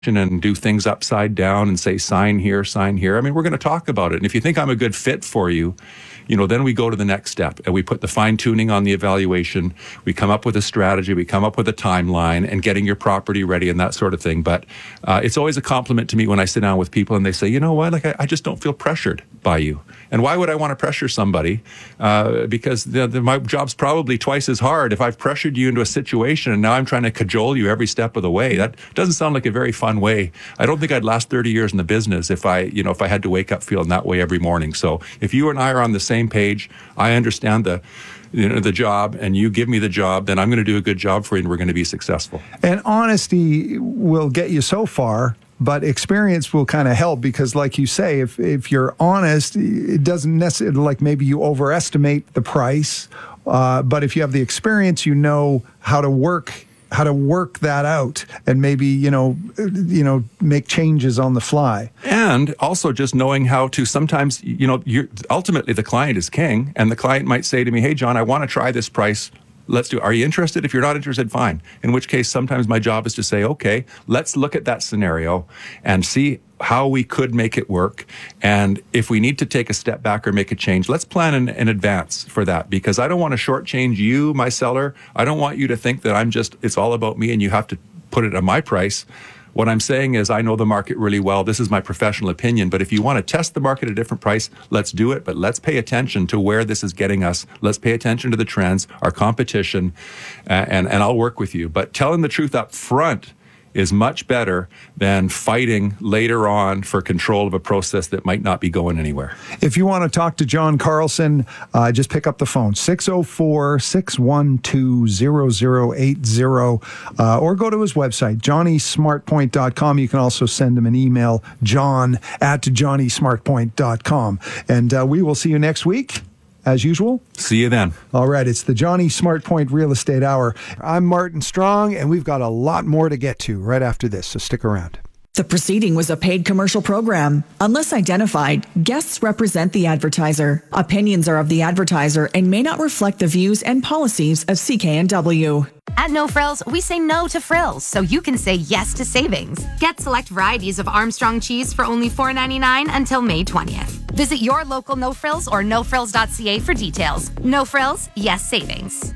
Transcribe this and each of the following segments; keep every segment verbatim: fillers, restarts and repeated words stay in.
and do things upside down and say, sign here, sign here. I mean, we're going to talk about it. And if you think I'm a good fit for you, you know, then we go to the next step and we put the fine tuning on the evaluation. We come up with a strategy. We come up with a timeline and getting your property ready and that sort of thing. But uh, it's always a compliment to me when I sit down with people and they say, you know what, like I, I just don't feel pressured by you. And why would I want to pressure somebody? Uh, because the, the, my job's probably twice as hard if I've pressured you into a situation and now I'm trying to cajole you every step of the way. That doesn't sound like a very fun way. I don't think I'd last thirty years in the business if I, you know, if I had to wake up feeling that way every morning. So if you and I are on the same page, I understand the, you know, the job, and you give me the job, then I'm going to do a good job for you, and we're going to be successful. And honesty will get you so far, but experience will kind of help because, like you say, if if you're honest, it doesn't necessarily, like maybe you overestimate the price, uh, but if you have the experience, you know how to work how to work that out and maybe, you know, you know, make changes on the fly. And also just knowing how to sometimes, you know, you're, ultimately the client is king, and the client might say to me, hey, John, I want to try this price. Let's do it. Are you interested? If you're not interested, fine. In which case, sometimes my job is to say, okay, let's look at that scenario and see how we could make it work. And if we need to take a step back or make a change, let's plan in, in advance for that, because I don't want to shortchange you, my seller. I don't want you to think that I'm just, it's all about me and you have to put it at my price. What I'm saying is I know the market really well. This is my professional opinion. But if you want to test the market at a different price, let's do it. But let's pay attention to where this is getting us. Let's pay attention to the trends, our competition, uh, and, and I'll work with you. But telling the truth up front is much better than fighting later on for control of a process that might not be going anywhere. If you want to talk to John Carlson, uh, just pick up the phone, six oh four, six one two, zero zero eight zero, uh, or go to his website, johnny smart point dot com. You can also send him an email, john at johnny smart point dot com. And uh, we will see you next week. As usual. See you then. All right. It's the Johnny Smart Point Real Estate Hour. I'm Martin Strong, and we've got a lot more to get to right after this, so stick around. The proceeding was a paid commercial program. Unless identified, guests represent the advertiser. Opinions are of the advertiser and may not reflect the views and policies of C K N W. At No Frills, we say no to frills, so you can say yes to savings. Get select varieties of Armstrong cheese for only four ninety-nine until May twentieth. Visit your local No Frills or no frills dot c a for details. No Frills, yes savings.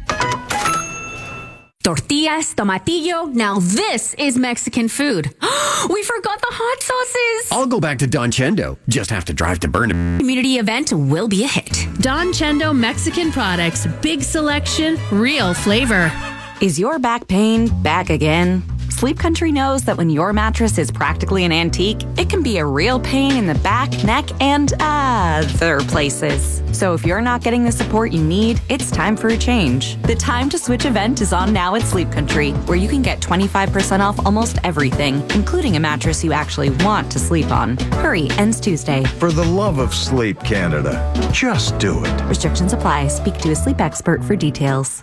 Tortillas, tomatillo. Now this is Mexican food. We forgot the hot sauces. I'll go back to Don Chendo. Just have to drive to Burnham. Community event will be a hit. Don Chendo Mexican products. Big selection, real flavor. Is your back pain back again? Sleep Country knows that when your mattress is practically an antique, it can be a real pain in the back, neck, and other places. So if you're not getting the support you need, it's time for a change. The Time to Switch event is on now at Sleep Country, where you can get twenty-five percent off almost everything, including a mattress you actually want to sleep on. Hurry, ends Tuesday. For the love of sleep, Canada, just do it. Restrictions apply. Speak to a sleep expert for details.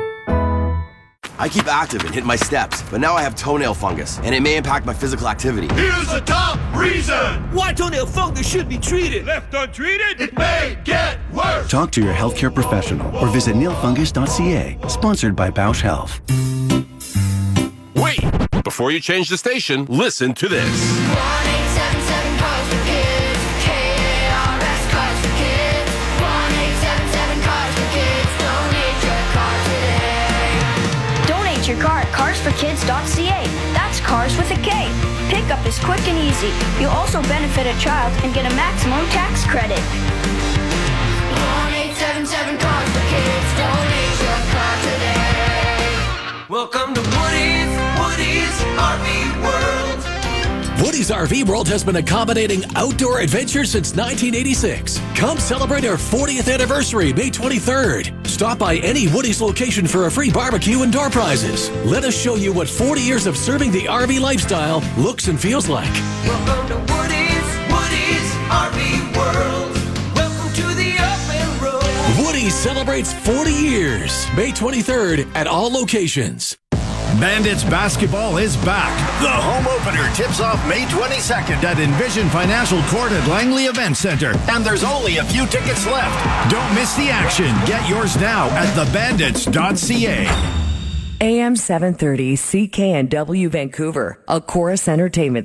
I keep active and hit my steps, but now I have toenail fungus, and it may impact my physical activity. Here's the top reason why toenail fungus should be treated. Left untreated, it may get worse. Talk to your healthcare professional or visit nail fungus dot c a. Sponsored by Bausch Health. Wait! Before you change the station, listen to this. one eight seven seven cars for kids. K A R S Cars for Kids. one eight seven seven cars for kids. Donate your car today. Donate your car at cars for kids dot c a. That's cars with a K. Pickup is quick and easy. You'll also benefit a child and get a maximum tax credit. one eight seven seven cars for kids. Donate your car today. Welcome to Woody's, Woody's R V World. Woody's R V World has been accommodating outdoor adventure since nineteen eighty-six. Come celebrate our fortieth anniversary, May twenty-third. Stop by any Woody's location for a free barbecue and door prizes. Let us show you what forty years of serving the R V lifestyle looks and feels like. Welcome to Woody's, Woody's R V World. Welcome to the open road. Woody's celebrates forty years, May twenty-third at all locations. Bandits basketball is back. The home opener tips off May twenty-second at Envision Financial Court at Langley Event Center. And there's only a few tickets left. Don't miss the action. Get yours now at the bandits dot c a. A M seven thirty C K N W Vancouver, a Chorus Entertainment